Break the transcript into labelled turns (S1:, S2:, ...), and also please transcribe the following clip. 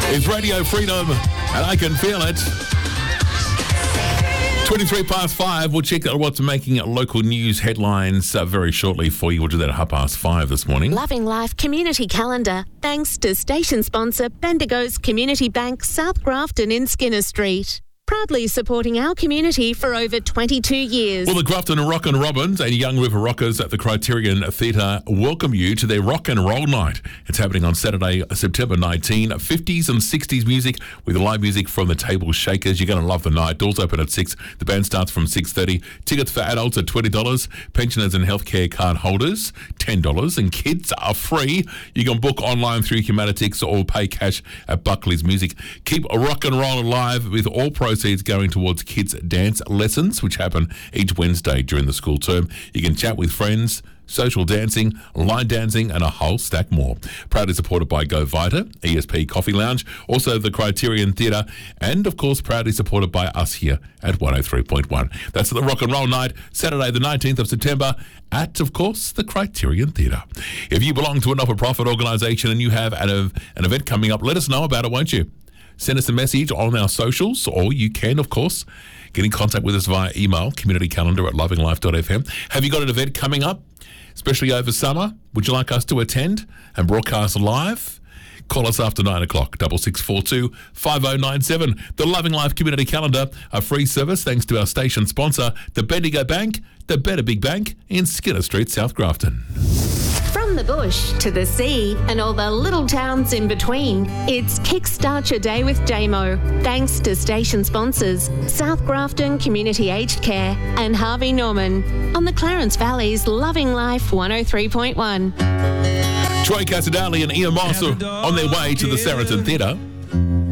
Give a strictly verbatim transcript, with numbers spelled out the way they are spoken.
S1: It's Radio Freedom, and I can feel it. twenty-three past five. We'll check out what's making local news headlines uh, very shortly for you. We'll do that at half past five this morning.
S2: Loving Life Community Calendar, thanks to station sponsor Bendigo's Community Bank, South Grafton in Skinner Street. Proudly supporting our community for over twenty-two years.
S1: Well, the Grafton Rockin' Robins and Young River Rockers at the Criterion Theatre welcome you to their Rock and Roll Night. It's happening on Saturday, September nineteenth. fifties and sixties music with live music from the Table Shakers. You're going to love the night. Doors open at six. The band starts from six thirty. Tickets for adults are twenty dollars. Pensioners and healthcare card holders, ten dollars. And kids are free. You can book online through Humanitics or pay cash at Buckley's Music. Keep rock and roll alive with all proceeds going towards kids' dance lessons, which happen each Wednesday during the school term. You can chat with friends, social dancing, line dancing, and a whole stack more. Proudly supported by Go Vita, E S P Coffee Lounge, also the Criterion Theatre, and of course proudly supported by us here at one oh three point one. That's the Rock and Roll Night, Saturday the nineteenth of September at, of course, the Criterion Theatre. If you belong to a not-for-profit organisation and you have an, an event coming up, let us know about it, won't you? Send us a message on our socials, or you can, of course, get in contact with us via email, communitycalendar at lovinglife dot f m. Have you got an event coming up, especially over summer? Would you like us to attend and broadcast live? Call us after nine o'clock, six six four two, five oh nine seven. The Loving Life Community Calendar, a free service thanks to our station sponsor, the Bendigo Bank, the Better Big Bank in Skinner Street, South Grafton.
S2: From the bush to the sea and all the little towns in between, it's Kickstart Your Day with Damo. Thanks to station sponsors South Grafton Community Aged Care and Harvey Norman on the Clarence Valley's Loving Life one oh three point one.
S1: Troy Casadali and Ian Moss are on their way to the Saracen Theatre.